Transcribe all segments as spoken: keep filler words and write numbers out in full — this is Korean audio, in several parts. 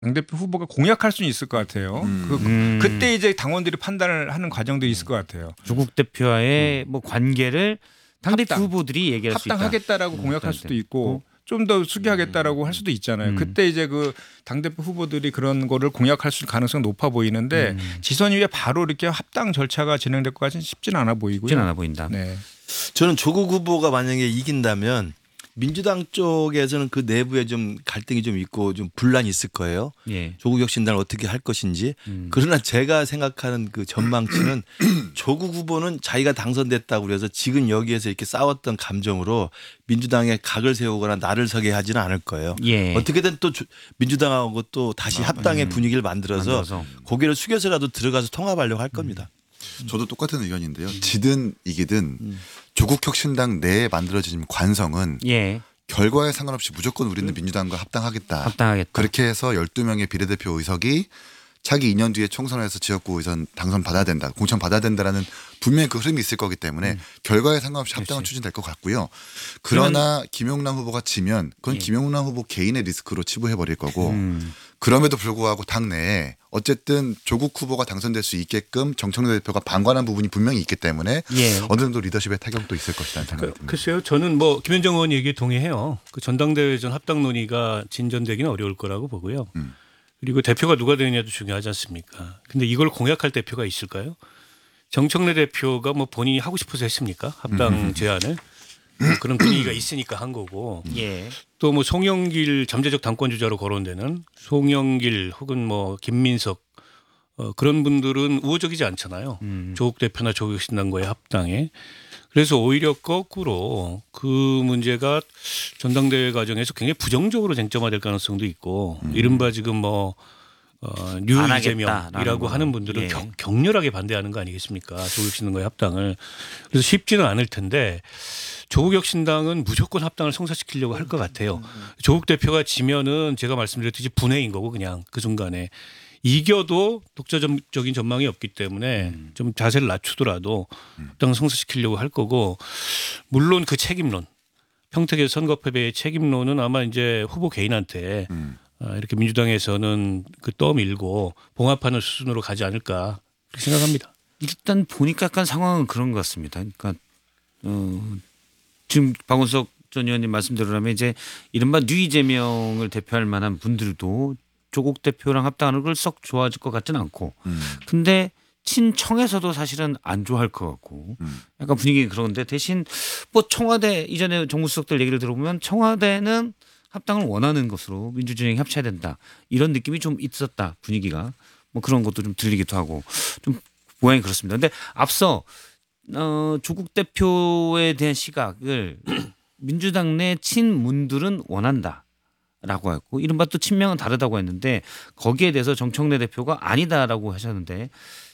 당대표 후보가 공약할 수는 있을 것 같아요. 음. 그, 음. 그때 이제 당원들이 판단을 하는 과정도 있을 것 같아요. 조국 대표와의 뭐 관계를 당대표 합당. 후보들이 얘기할 수 있다. 합당하겠다라고 공약할 수도 있고 좀 더 수기하겠다라고 할 수도 있잖아요. 음. 그때 이제 그 당대표 후보들이 그런 거를 공약할 수 가능성이 높아 보이는데 음. 지선 이후에 바로 이렇게 합당 절차가 진행될 것 같지는 쉽지는 않아 보이고요. 쉽진 않아 보인다. 네. 저는 조국 후보가 만약에 이긴다면 민주당 쪽에서는 그 내부에 좀 갈등이 좀 있고 좀 분란이 있을 거예요. 예. 조국 혁신당을 어떻게 할 것인지. 음. 그러나 제가 생각하는 그 전망치는 조국 후보는 자기가 당선됐다고 그래서 지금 여기에서 이렇게 싸웠던 감정으로 민주당에 각을 세우거나 나를 서게 하지는 않을 거예요. 예. 어떻게든 또 민주당하고 또 다시 합당의 분위기를 만들어서, 만들어서. 고개를 숙여서라도 들어가서 통합하려고 할 겁니다. 저도 똑같은 의견인데요. 지든 이기든 조국 혁신당 내에 만들어진 관성은 예. 결과에 상관없이 무조건 우리는 민주당과 합당하겠다. 합당하겠다. 그렇게 해서 열두 명의 비례대표 의석이 차기 이 년 뒤에 총선에서 지역구 의선 당선 받아야 된다. 공천 받아야 된다라는 분명히 그 흐름이 있을 거기 때문에 음. 결과에 상관없이 합당은 그렇지. 추진될 것 같고요. 그러나 김용남 후보가 지면 그건 예. 김용남 후보 개인의 리스크로 치부해 버릴 거고 음. 그럼에도 불구하고 당내에 어쨌든 조국 후보가 당선될 수 있게끔 정청래 대표가 방관한 부분이 분명히 있기 때문에 예. 어느 정도 리더십의 타격도 있을 것이라는 생각이 듭니다. 글쎄요. 저는 뭐 김현정 의원 얘기에 동의해요. 그 전당대회전 합당 논의가 진전되기는 어려울 거라고 보고요. 음. 그리고 대표가 누가 되느냐도 중요하지 않습니까? 근데 이걸 공약할 대표가 있을까요? 정청래 대표가 뭐 본인이 하고 싶어서 했습니까? 합당 제안을. 뭐 그런 분위기가 있으니까 한 거고. 예. 또 뭐 송영길 잠재적 당권 주자로 거론되는 송영길 혹은 뭐 김민석 어, 그런 분들은 우호적이지 않잖아요. 음. 조국 대표나 조국 신당과의 합당에. 그래서 오히려 거꾸로 그 문제가 전당대회 과정에서 굉장히 부정적으로 쟁점화될 가능성도 있고 음. 이른바 지금 뭐 어, 뉴 안 이재명이라고 하겠다라는 하는 분들은 예. 격, 격렬하게 반대하는 거 아니겠습니까? 조국 혁신당과의 합당을. 그래서 쉽지는 않을 텐데 조국 혁신당은 무조건 합당을 성사시키려고 할 것 같아요. 조국 대표가 지면은 제가 말씀드렸듯이 분해인 거고 그냥 그 순간에. 이겨도 독자적인 전망이 없기 때문에 음. 좀 자세를 낮추더라도 합당 성사시키려고 할 거고 물론 그 책임론 평택의 선거 패배의 책임론은 아마 이제 후보 개인한테 음. 아, 이렇게 민주당에서는 그 떠밀고 봉합하는 수순으로 가지 않을까 그렇게 생각합니다. 일단 보니까 약간 상황은 그런 것 같습니다. 그러니까 어, 지금 박원석 전 의원님 말씀대로라면 이제 이른바 뉴 이재명을 대표할 만한 분들도 조국 대표랑 합당하는 걸 썩 좋아질 것 같지는 않고 음. 근데 친청에서도 사실은 안 좋아할 것 같고 음. 약간 분위기 그런데 대신 뭐 청와대 이전에 정무수석들 얘기를 들어보면 청와대는 합당을 원하는 것으로 민주진영이 합쳐야 된다 이런 느낌이 좀 있었다 분위기가 뭐 그런 것도 좀 들리기도 하고 좀 모양이 그렇습니다. 근데 앞서 어, 조국 대표에 대한 시각을 민주당 내 친문들은 원한다. 라고 했고 이른바 또 친명은 다르다고 했는데 거기에 대해서 정청래 대표가 아니다라고 하셨는데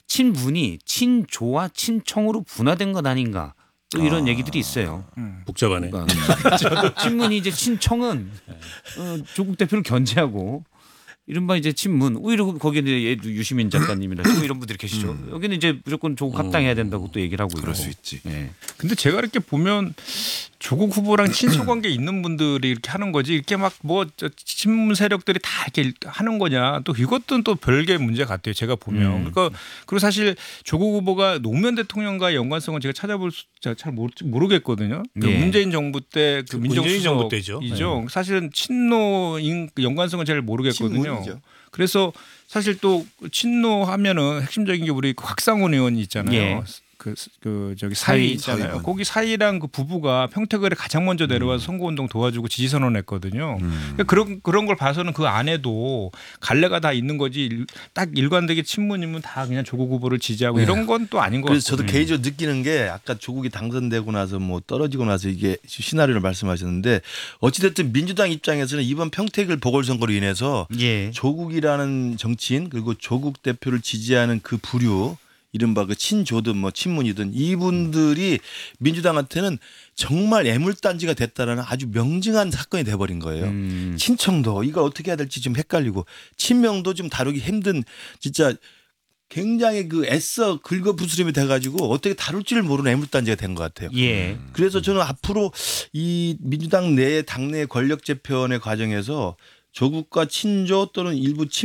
친문이 친조와 친청으로 분화된 것 아닌가 또 이런 아. 얘기들이 있어요. 복잡하네. 그러니까 친문이 이제 친청은 어, 조국 대표를 견제하고 이른바 이제 친문 오히려 거기에 이제 유시민 작가님이나 또 이런 분들이 계시죠. 음. 여기는 이제 무조건 조국 합당해야 된다고 또 얘기를 하고 그럴 있고. 수 있지. 네. 근데 제가 이렇게 보면 조국 후보랑 친소 관계 있는 분들이 이렇게 하는 거지 이렇게 막 뭐 친문 세력들이 다 이렇게 하는 거냐 또 이것도 또 별개의 문제 같아요. 제가 보면 음. 그러니까 그리고 사실 조국 후보가 노무현 대통령과의 연관성은 제가 찾아볼 수, 제가 잘 모르, 모르겠거든요. 그 예. 문재인 정부 때 그 문재인 정부 때죠. 민정수석이죠. 사실은 친노인 그 연관성은 잘 모르겠거든요. 친문이죠. 그래서 사실 또 친노 하면은 핵심적인 게 우리 박상훈 의원이 있잖아요. 예. 그, 그 저기 사위 사위, 있잖아요. 사위분. 거기 사위랑 그 부부가 평택을에 가장 먼저 내려와서 선거운동 도와주고 지지 선언했거든요. 음. 그러니까 그런 그런 걸 봐서는 그 안에도 갈래가 다 있는 거지 일- 딱 일관되게 친문이면 다 그냥 조국 후보를 지지하고 네. 이런 건 또 아닌 것 그래서 같아요. 저도 개인적으로 느끼는 게 아까 조국이 당선되고 나서 뭐 떨어지고 나서 이게 시나리오를 말씀하셨는데 어찌됐든 민주당 입장에서는 이번 평택을 보궐선거로 인해서 예. 조국이라는 정치인 그리고 조국 대표를 지지하는 그 부류 이른바 그 친조든 뭐 친문이든 이분들이 민주당한테는 정말 애물단지가 됐다라는 아주 명징한 사건이 돼버린 거예요. 음. 친청도 이걸 어떻게 해야 될지 좀 헷갈리고 친명도 좀 다루기 힘든 진짜 굉장히 그 애써 긁어부스럼이 돼가지고 어떻게 다룰지를 모르는 애물단지가 된 것 같아요. 예. 그래서 저는 앞으로 이 민주당 내 당내 권력 재편의 과정에서 조국과 친조 또는 일부 친